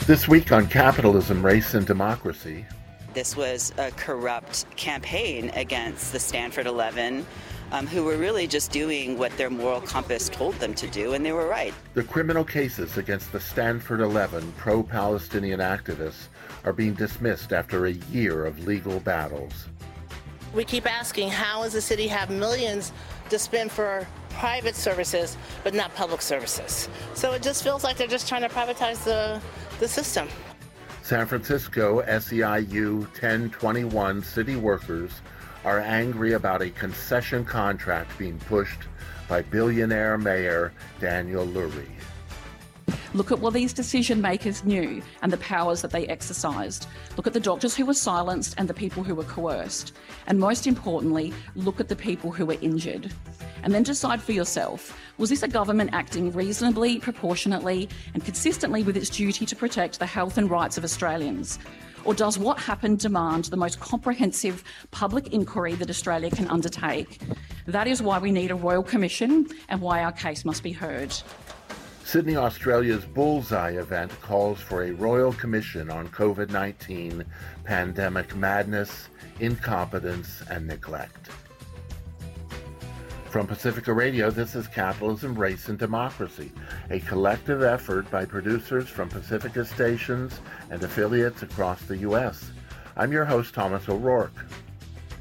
This week on Capitalism, Race, and Democracy. This was a corrupt campaign against the Stanford 11, who were really just doing what their moral compass told them to do, and they were right. The criminal cases against the Stanford 11 pro-Palestinian activists are being dismissed after a year of legal battles. We keep asking, how does the city have millions to spend for private services but not public services? So it just feels like they're just trying to privatize the system. San Francisco SEIU 1021 city workers are angry about a concession contract being pushed by billionaire Mayor Daniel Lurie. Look at what these decision makers knew and the powers that they exercised. Look at the doctors who were silenced and the people who were coerced. And most importantly, look at the people who were injured. And then decide for yourself, was this a government acting reasonably, proportionately, and consistently with its duty to protect the health and rights of Australians? Or does what happened demand the most comprehensive public inquiry that Australia can undertake? That is why we need a royal commission and why our case must be heard. Sydney, Australia's Bullseye event calls for a royal commission on COVID-19 pandemic madness, incompetence, and neglect. From Pacifica Radio, this is Capitalism, Race, and Democracy, a collective effort by producers from Pacifica stations and affiliates across the U.S. I'm your host, Thomas O'Rourke.